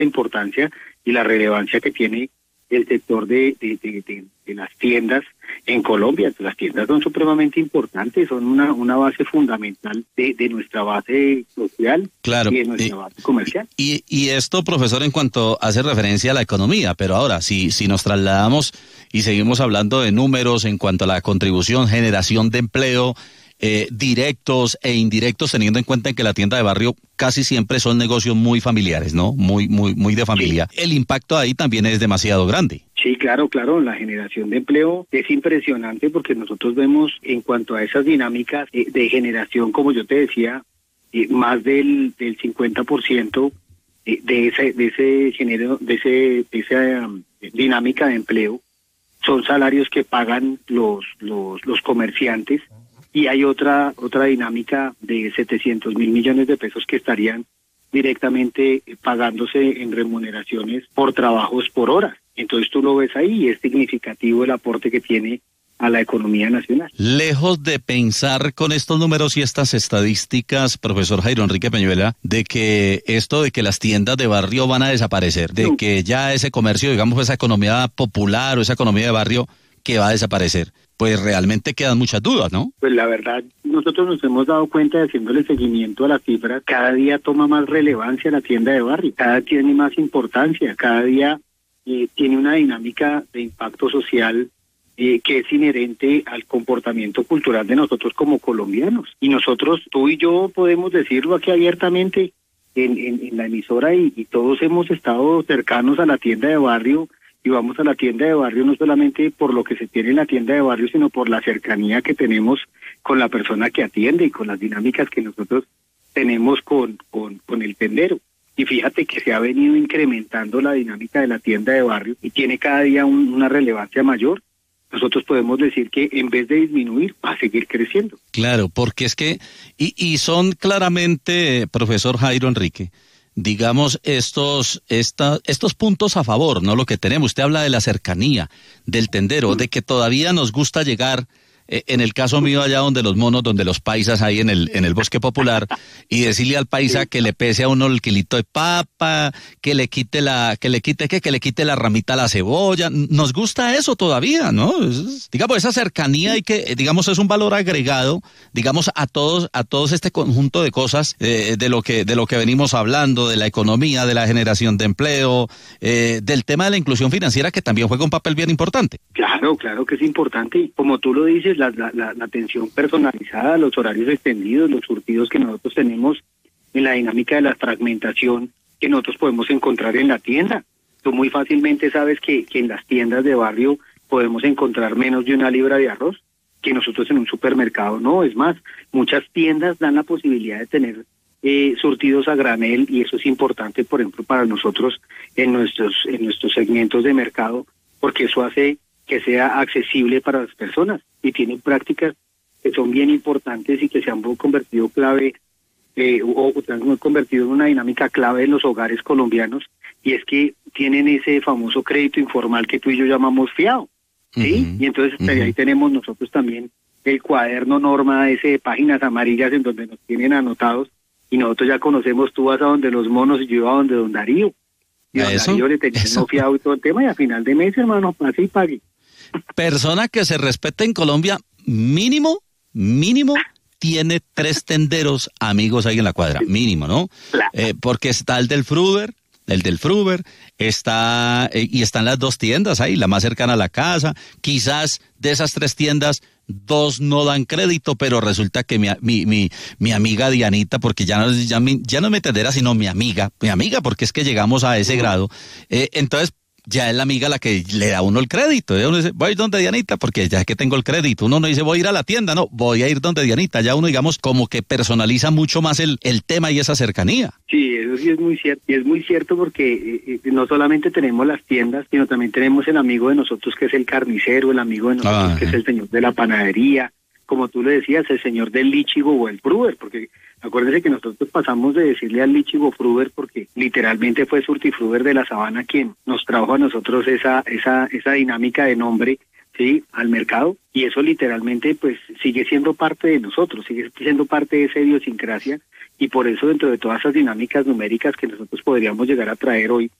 importancia y la relevancia que tiene el sector de las tiendas en Colombia. Las tiendas son supremamente importantes, son una base fundamental de nuestra base social, claro, y de nuestra base comercial. Y esto, profesor, en cuanto hace referencia a la economía, pero ahora, si nos trasladamos y seguimos hablando de números en cuanto a la contribución, generación de empleo, directos e indirectos, teniendo en cuenta que la tienda de barrio casi siempre son negocios muy familiares, ¿no? Muy de familia. Sí. El impacto ahí también es demasiado grande. Sí, claro, la generación de empleo es impresionante porque nosotros vemos en cuanto a esas dinámicas de generación, como yo te decía, más del 50% de esa dinámica de empleo son salarios que pagan los comerciantes. Y hay otra dinámica de 700 mil millones de pesos que estarían directamente pagándose en remuneraciones por trabajos por hora. Entonces tú lo ves ahí y es significativo el aporte que tiene a la economía nacional. Lejos de pensar con estos números y estas estadísticas, profesor Jairo Enrique Peñuela, de que esto de que las tiendas de barrio van a desaparecer, de que ya ese comercio, digamos, esa economía popular o esa economía de barrio que va a desaparecer, pues realmente quedan muchas dudas, ¿no? Pues la verdad, nosotros nos hemos dado cuenta de haciéndole seguimiento a las cifras, cada día toma más relevancia la tienda de barrio, cada día tiene más importancia, cada día tiene una dinámica de impacto social que es inherente al comportamiento cultural de nosotros como colombianos. Y nosotros, tú y yo, podemos decirlo aquí abiertamente en la emisora y todos hemos estado cercanos a la tienda de barrio. Y vamos a la tienda de barrio no solamente por lo que se tiene en la tienda de barrio, sino por la cercanía que tenemos con la persona que atiende y con las dinámicas que nosotros tenemos con el tendero. Y fíjate que se ha venido incrementando la dinámica de la tienda de barrio y tiene cada día una relevancia mayor. Nosotros podemos decir que en vez de disminuir, va a seguir creciendo. Claro, porque es que, y son claramente, profesor Jairo Enrique, digamos, estos puntos a favor, ¿no? Lo que tenemos, usted habla de la cercanía, del tendero, de que todavía nos gusta llegar, en el caso mío allá donde los monos, donde los paisas ahí en el bosque popular, y decirle al paisa que le pese a uno el kilito de papa, que le quite la ramita a la cebolla. Nos gusta eso todavía, ¿no? Digamos, esa cercanía y que, digamos, es un valor agregado, digamos, a todos este conjunto de cosas, de lo que venimos hablando, de la economía, de la generación de empleo, del tema de la inclusión financiera, que también juega un papel bien importante. Claro que es importante. Y como tú lo dices, la atención personalizada, los horarios extendidos, los surtidos que nosotros tenemos en la dinámica de la fragmentación que nosotros podemos encontrar en la tienda. Tú muy fácilmente sabes que en las tiendas de barrio podemos encontrar menos de 1 libra de arroz, que nosotros en un supermercado no. Es más, muchas tiendas dan la posibilidad de tener surtidos a granel, y eso es importante, por ejemplo, para nosotros en nuestros segmentos de mercado, porque eso hace que sea accesible para las personas y tienen prácticas que son bien importantes y que se han convertido clave o se han convertido en una dinámica clave en los hogares colombianos, y es que tienen ese famoso crédito informal que tú y yo llamamos fiado, ¿sí? Y entonces ahí tenemos nosotros también el cuaderno norma ese de páginas amarillas en donde nos tienen anotados, y nosotros ya conocemos, tú vas a donde los monos y yo a donde don Darío. Y don Darío le tenía fiado y todo el tema, y a final de mes, hermano, pase y pague. Persona que se respete en Colombia, mínimo, tiene 3 tenderos amigos ahí en la cuadra, mínimo, ¿no? Porque está el del Fruber, está, y están las 2 tiendas ahí, la más cercana a la casa. Quizás de esas 3 tiendas, 2 no dan crédito, pero resulta que mi amiga Dianita, porque ya no me tendera, sino mi amiga, porque es que llegamos a ese grado, entonces ya es la amiga la que le da a uno el crédito. Uno dice, voy a ir donde Dianita, porque ya que tengo el crédito. Uno no dice, voy a ir a la tienda, no, voy a ir donde Dianita. Ya uno, digamos, como que personaliza mucho más el tema y esa cercanía. Sí, eso sí es muy cierto. Y es muy cierto porque no solamente tenemos las tiendas, sino también tenemos el amigo de nosotros que es el carnicero, el amigo de nosotros que es el señor de la panadería, como tú le decías, el señor del lichigo o el fruber, porque acuérdense que nosotros pasamos de decirle al lichigo fruber porque literalmente fue Surtifruber de la Sabana quien nos trajo a nosotros esa dinámica de nombre sí, al mercado, y eso literalmente pues sigue siendo parte de nosotros, sigue siendo parte de esa idiosincrasia, y por eso dentro de todas esas dinámicas numéricas que nosotros podríamos llegar a traer hoy,